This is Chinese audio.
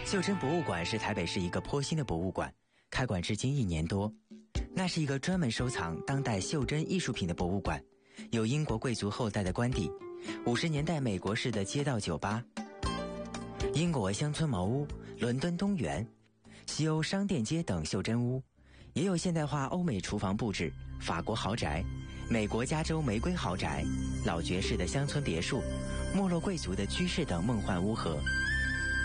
袖珍博物馆是台北市一个颇新的博物馆，开馆至今1年多。那是一个专门收藏当代袖珍艺术品的博物馆，有英国贵族后代的官邸，50年代美国式的街道酒吧，英国乡村茅屋、伦敦东园、西欧商店街等袖珍屋，也有现代化欧美厨房布置、法国豪宅、美国加州玫瑰豪宅、老爵士的乡村别墅、没落贵族的居室等梦幻屋河。